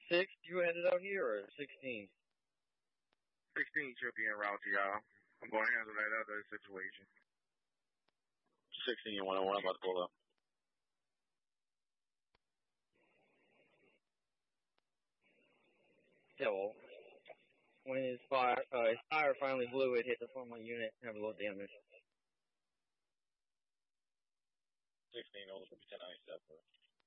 6, you headed out here, or 16? 16 should be en route to y'all. I'm going to handle that other situation. 16 101, I'm about to pull up. Yeah, well, when his fire finally blew, it hit the front of my unit and have a little damage. 16 over 1097.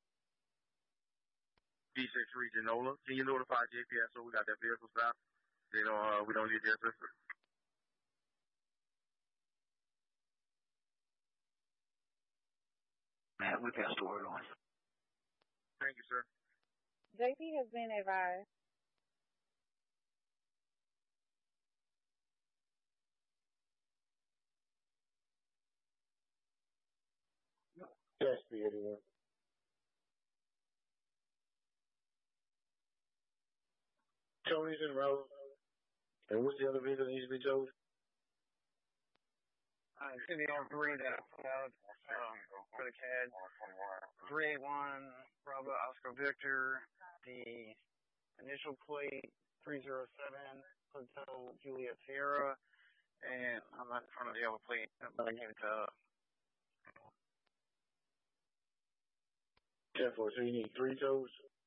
D6 Regionola, can you notify JPS so we got that vehicle stopped? We don't need their assistance. Man, we passed the word on. Thank you, sir. JP has been advised. Yes, B81. Tony's en route. And what's the other vehicle that needs to be towed? City on 3 that I put out for the CAD. 381 Bravo Oscar Victor. The initial plate 307 Hotel Juliet Sierra. And I'm not in front of the other plate, but I gave it to 10-4, so you need 3 tows?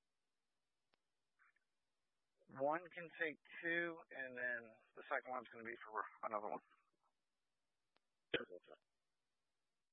one can take 2, and then the second one's going to be for another one. 10-4.